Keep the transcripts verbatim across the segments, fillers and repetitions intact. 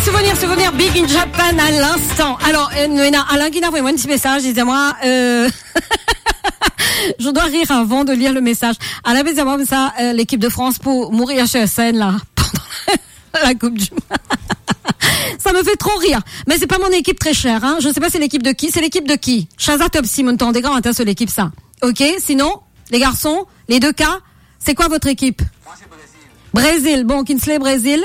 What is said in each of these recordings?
souvenir, souvenir, Big in Japan à l'instant. Alors, euh, Alain qui n'a envoyé un petit message, disait-moi, euh... je dois rire avant de lire le message. Alain, disait-moi, ça, euh, l'équipe de France pour mourir chez S N, là, pendant la Coupe du Monde. Ça me fait trop rire. Mais c'est pas mon équipe très chère, hein. Je sais pas c'est l'équipe de qui. C'est l'équipe de qui? Chaza Top Simon des grands intérêts sur l'équipe, ça. Ok? Sinon, les garçons, les deux cas, c'est quoi votre équipe? Moi, c'est Brésil. Brésil. Bon, Kinsley, Brésil.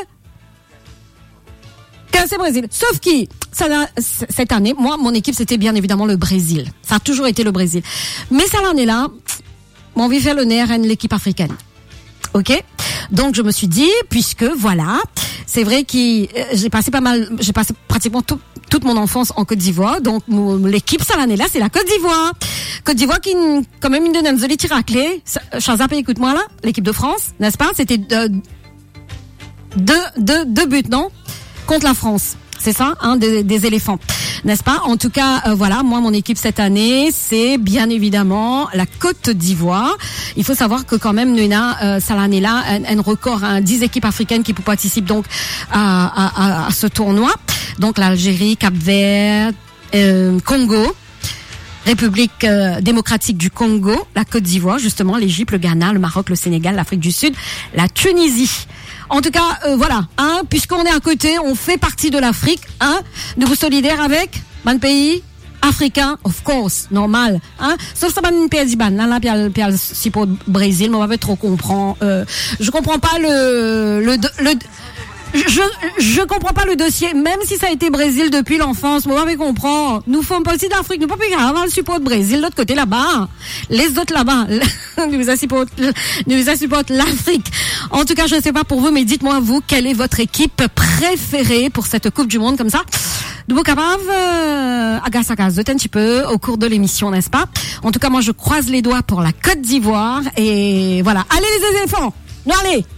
C'est Brésil. Sauf qui, ça, cette année, moi, mon équipe, c'était bien évidemment le Brésil. Ça a toujours été le Brésil. Mais ça l'année là, on veut faire le nerf à l'équipe africaine. Ok? Donc, je me suis dit, puisque, voilà, c'est vrai que euh, j'ai passé pas mal, j'ai passé pratiquement tout, toute mon enfance en Côte d'Ivoire. Donc, mon, l'équipe, ça l'année là, c'est la Côte d'Ivoire. Côte d'Ivoire qui, quand même, une de nos jolies tiraclés. Chazap, écoute-moi là, l'équipe de France, n'est-ce pas? C'était deux, deux, deux, deux buts, non? Contre la France, c'est ça, hein, des, des éléphants, n'est-ce pas? En tout cas, euh, voilà, moi, mon équipe cette année, c'est bien évidemment la Côte d'Ivoire. Il faut savoir que quand même, Nuna, euh, ça l'année là, un, un record, hein, dix équipes africaines qui participent donc à, à, à, à ce tournoi. Donc l'Algérie, Cap-Vert, euh, Congo, République euh, démocratique du Congo, la Côte d'Ivoire, justement, l'Égypte, le Ghana, le Maroc, le Sénégal, l'Afrique du Sud, la Tunisie. En tout cas, euh, voilà, hein, puisqu'on est à côté, on fait partie de l'Afrique, hein, nous vous solidaires avec un pays africain, of course, normal, hein, sauf ça, un pays d'Iban, là, là, puis il y a le support Brésil, mais on va pas trop comprendre, euh, je comprends pas le, le, le, je, je comprends pas le dossier, même si ça a été Brésil depuis l'enfance, moi, on comprend. Nous sommes pas aussi d'Afrique, nous pas plus grave, le support de Brésil, l'autre côté là-bas, les autres là-bas, nous supportent, nous supportent l'Afrique. En tout cas, je ne sais pas pour vous, mais dites-moi vous, quelle est votre équipe préférée pour cette Coupe du Monde, comme ça? De vous capable, euh, à gaz à gaz, un petit peu au cours de l'émission, n'est-ce pas? En tout cas, moi, je croise les doigts pour la Côte d'Ivoire et voilà. Allez les éléphants! Non, allez!